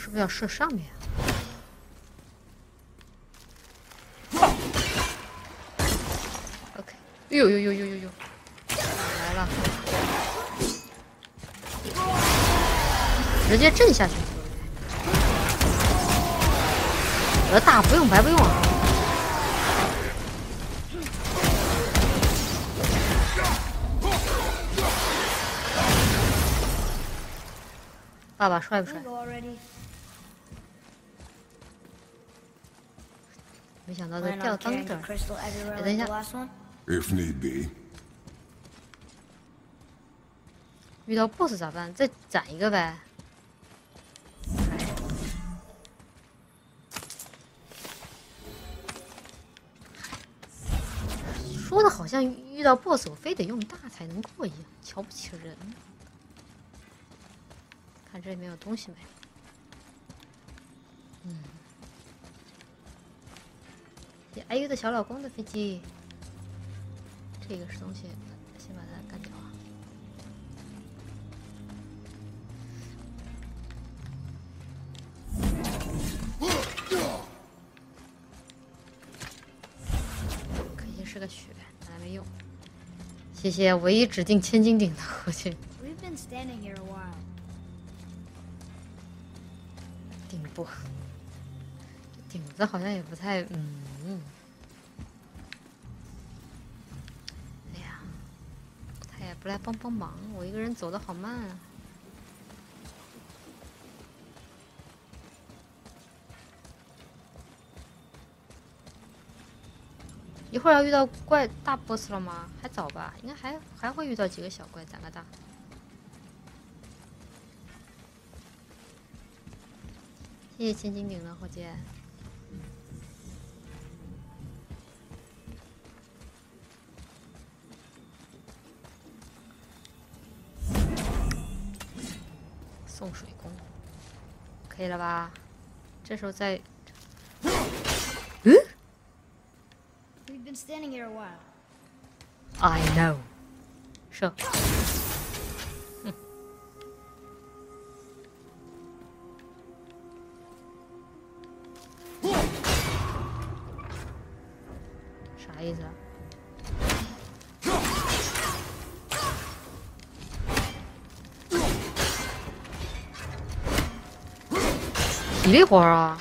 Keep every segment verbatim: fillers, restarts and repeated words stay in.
是不是要射上面啊 ？OK， 呦呦呦呦呦呦，来了，直接震下去。我的大不用白不用啊！爸爸帅不帅？没想到这吊灯这儿。哎，等一下。 If need be. 遇到 boss 咋办？再攒一个呗。说的好像遇到 boss 我非得用大才能过一样，瞧不起人。看这里面有东西没？嗯。哎呦的小老公的飞机，这个是东西，先把它干掉啊。可惜是个血，拿来没用。谢谢唯一指定千斤顶的火箭。顶部，顶子好像也不太嗯。哎呀，他也不来帮帮忙，我一个人走的好慢啊。一会儿要遇到怪大 boss 了吗？还早吧，应该还还会遇到几个小怪，攒个大。谢谢千斤顶的火箭。送水弓，可以了吧？这时候再，嗯 We've been standing here a while. I know， 射。嗯。啥意思啊？体力活啊！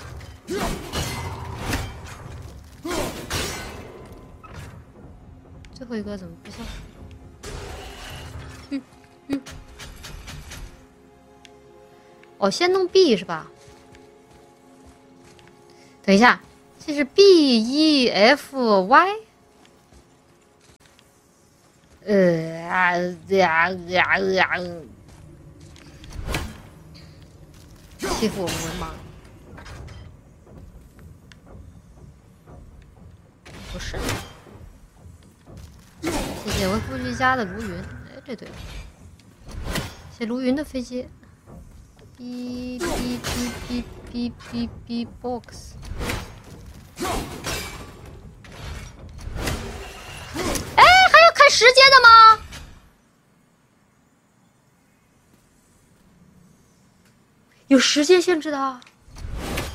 最后一个怎么不像？嗯嗯。哦，先弄 B 是吧？等一下，这是 B E F Y。呃啊呀呀呀！欺负我们文盲。不是，谢谢为夫居家的卢云。哎，这对了，谢卢云的飞机。哔哔哔哔哔哔哔 box。哎，还要看时间的吗？有时间限制的。